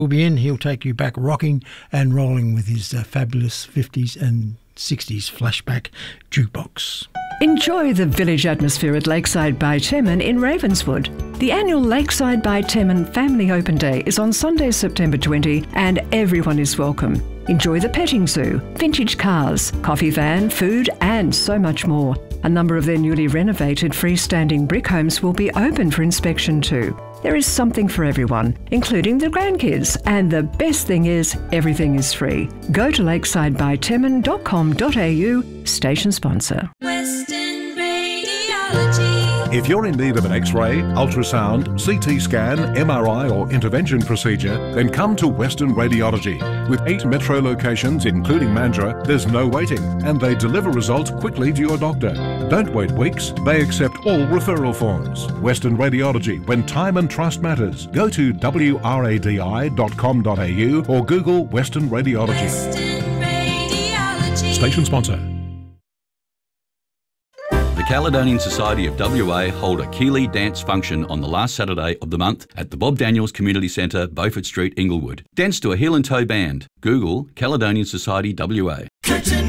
will be in. He'll take you back rocking and rolling with his fabulous 50s and 60s flashback jukebox. Enjoy the village atmosphere at Lakeside by Temin in Ravenswood. The annual Lakeside by Temin Family Open Day is on Sunday, September 20, and everyone is welcome. Enjoy the petting zoo, vintage cars, coffee van, food, and so much more. A number of their newly renovated freestanding brick homes will be open for inspection too. There is something for everyone, including the grandkids, and the best thing is, everything is free. Go to lakesidebytemin.com.au, station sponsor. Western Radiology. If you're in need of an X-ray, ultrasound, CT scan, MRI or intervention procedure, then come to Western Radiology. With 8 metro locations, including Mandurah, there's no waiting, and they deliver results quickly to your doctor. Don't wait weeks. They accept all referral forms. Western Radiology, when time and trust matters. Go to wradi.com.au or Google Western Radiology. Western Radiology. Station sponsor. The Caledonian Society of WA hold a Keeley dance function on the last Saturday of the month at the Bob Daniels Community Centre, Beaufort Street, Inglewood. Dance to a heel and toe band. Google Caledonian Society WA. Curtin